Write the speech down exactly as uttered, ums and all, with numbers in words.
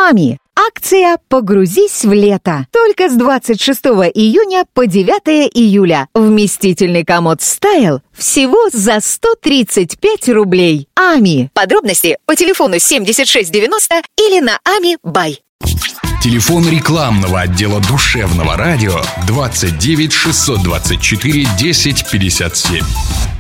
Ами. Акция «Погрузись в лето». Только с двадцать шестого июня по девятое июля. Вместительный комод «Стайл» всего за сто тридцать пять рублей. Ами. Подробности по телефону семьдесят шесть девяносто или на Ами Бай. Телефон рекламного отдела душевного радио двадцать девять шестьсот двадцать четыре десять пятьдесят семь.